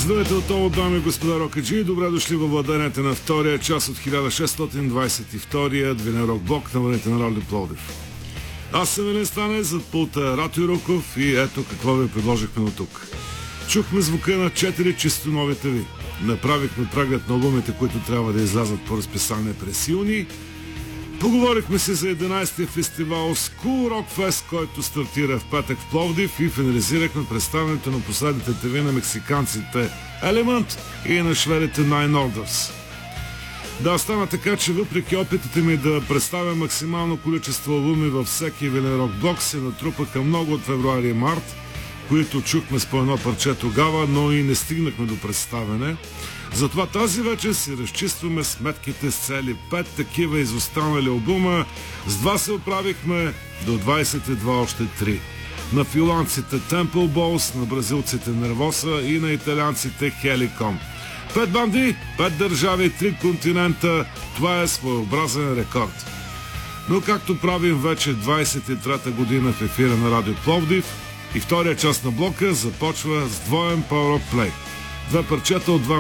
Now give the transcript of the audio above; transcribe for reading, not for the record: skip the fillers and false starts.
Здравейте отново, дами и господа рокаджи. Добре дошли във владението на втория част от 1622-я двинен рок-блок на вълните на Радио Пловдив. Аз съм Елен Станев, зад пулта Рато Юроков и ето какво ви предложихме от тук. Чухме звука на 4 чисто новите ви. Направихме преглед на албумите, които трябва да излязат по разписание през юни. Поговорихме си за 11-ти фестивал School Rock Fest, който стартира в петък в Пловдив, и финализирахме представянето на последните ТВ на мексиканците Element и на шведите Nine Orders. Да, стана така, че въпреки опитите ми да представя максимално количество албуми във всеки винен рок блок, се натрупаха много от февруари и март, които чухме с по едно парче тогава, но и не стигнахме до представяне. Затова тази вечер си разчистваме сметките с цели 5 такива изостанали албума. С 2 се оправихме, до 22 още 3. На финландците Temple Balls, на бразилците Nervosa и на италианците Helicon. 5 банди, 5 държави, 3 континента. Това е своеобразен рекорд. Но както правим вече 23-та година в ефира на Радио Пловдив, и втория част на блока започва с двоен Power of Play. 2 парчета от 2